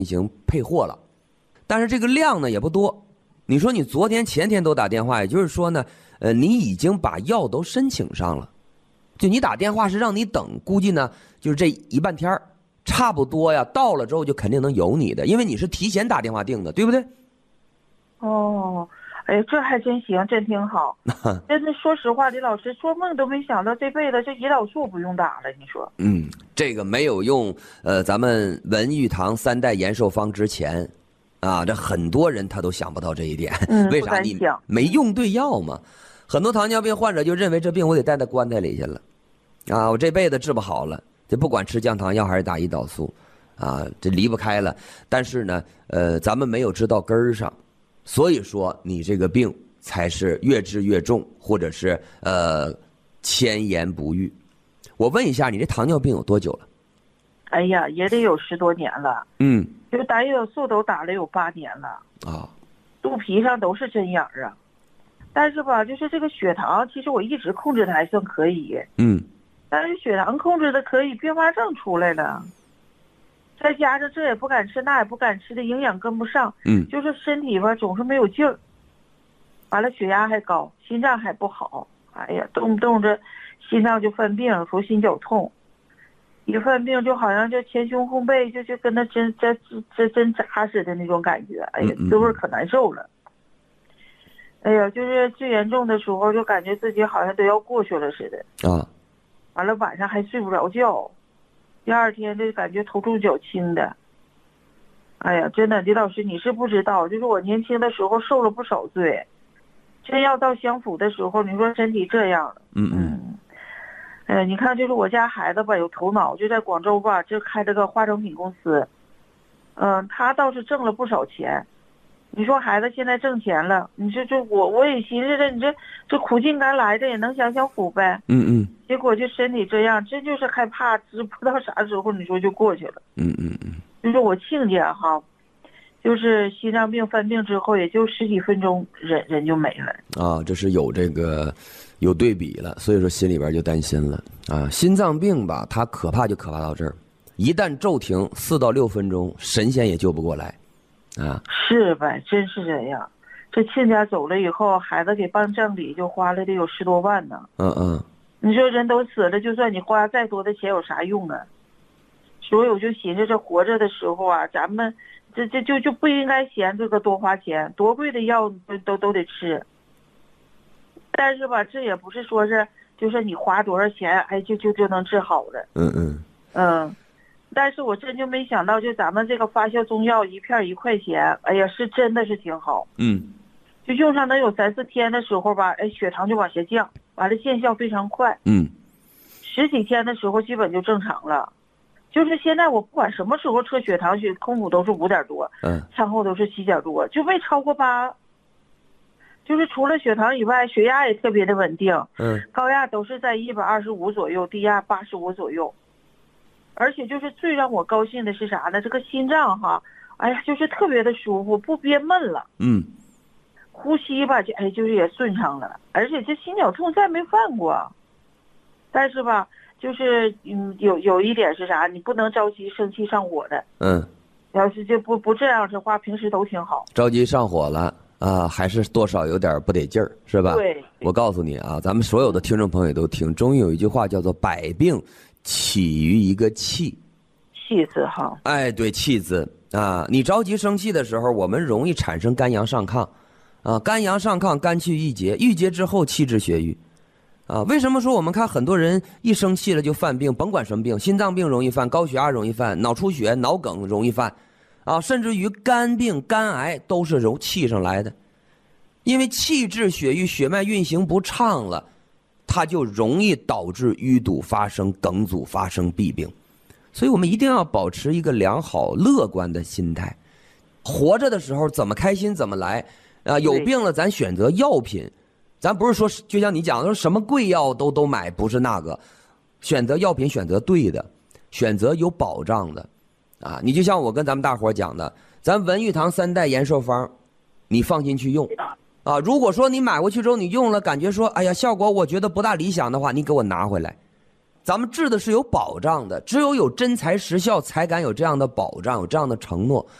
进行配货了，但是这个量呢也不多。你说你昨天前天都打电话，也就是说呢，你已经把药都申请上了，就你打电话是让你等，估计呢就是这一半天差不多呀，到了之后就肯定能有你的，因为你是提前打电话订的，对不对？ 哦，哎，这还真行，真挺好。真的，说实话，李老师做梦都没想到这辈子这胰岛素不用打了。你说？ 这个没有用咱们文玉堂3代延寿方之前，这很多人他都想不到这一点。为啥？你没用对药嘛？很多糖尿病患者就认为这病我得带到棺材里去了，我这辈子治不好了，这不管吃降糖药还是打胰岛素，这离不开了。但是呢，咱们没有治到根儿上。所以说你这个病才是越治越重，或者是千言不愈。我问一下，你这糖尿病有多久了？ 哎呀，也得有10多年了。就打胰岛素都打了有8年了。肚皮上都是针眼儿啊。但是吧，就是这个血糖，其实我一直控制的还算可以。但是血糖控制的可以，并发症出来了。再加上这也不敢吃，那也不敢吃的，营养跟不上。就是身体吧总是没有劲儿。完了，血压还高，心脏还不好。哎呀，动不动这心脏就犯病，说心绞痛。一犯病就好像这前胸后背就跟那针扎似的那种感觉。哎呀，滋味可难受了。哎呀，就是最严重的时候，就感觉自己好像都要过去了似的。完了晚上还睡不着觉。第二天就感觉头重脚轻的。哎呀，真的，李老师你是不知道，就是我年轻的时候受了不少罪，真要到享福的时候，你说身体这样了。你看，就是我家孩子吧，有头脑，就在广州吧，这开了个化妆品公司。他倒是挣了不少钱。你说孩子现在挣钱了，你这我也寻思着，你这苦尽甘来的也能享享福呗。结果就身体这样，这就是害怕，知不知道啥时候你说就过去了。就是我亲家哈，就是心脏病犯病之后，也就10几分钟人就没了。 这是有对比了，所以说心里边就担心了。心脏病吧，它可怕就可怕到这儿，一旦骤停4到6分钟，神仙也救不过来。 是呗，真是这样。这亲家走了以后，孩子给办葬礼就花了得有10多万呢。你说人都死了，就算你花再多的钱有啥用啊？所以我就寻思，这活着的时候啊，咱们就不应该嫌这个多花钱，多贵的药都得吃。但是吧，这也不是说是就是你花多少钱，哎，就能治好了。但是我真就没想到，就咱们这个发酵中药一片1块钱，哎呀，是真的是挺好。就用上能有3、4天的时候吧，哎，血糖就往下降，完了见效非常快。10几天的时候基本就正常了。就是现在我不管什么时候测血糖，空腹都是5点多，餐后都是7点多，就没超过8。就是除了血糖以外，血压也特别的稳定。高压都是在125左右，低压85左右。而且就是最让我高兴的是啥呢？这个心脏哈，哎呀，就是特别的舒服，不憋闷了。呼吸吧，就是也顺畅了。而且这心绞痛再没犯过。但是吧，就是有一点是啥？你不能着急生气上火的。要是就不这样的话，平时都挺好。 着急上火了还是多少有点不得劲儿，是吧？ 对。 我告诉你咱们所有的听众朋友都听，中医有一句话叫做“百病起于一个气”， 气字哈。 对，气字你着急生气的时候，我们容易产生肝阳上亢肝阳上亢，肝气郁结，郁结之后气滞血瘀为什么说我们看很多人一生气了就犯病，甭管什么病，心脏病容易犯，高血压容易犯，脑出血、脑梗容易犯甚至于肝病、肝癌都是由气上来的。因为气滞血瘀，血脉运行不畅了，它就容易导致淤堵发生、梗阻发生弊病。所以我们一定要保持一个良好乐观的心态，活着的时候怎么开心怎么来有病了咱选择药品，咱不是说就像你讲的说什么贵药都买，不是那个，选择药品选择对的，选择有保障的你就像我跟咱们大伙讲的，咱文玉堂3代延寿方，你放心去用如果说你买回去之后你用了感觉说哎呀效果我觉得不大理想的话，你给我拿回来咱们治的是有保障的，只有真材实效才敢有这样的保障，有这样的承诺。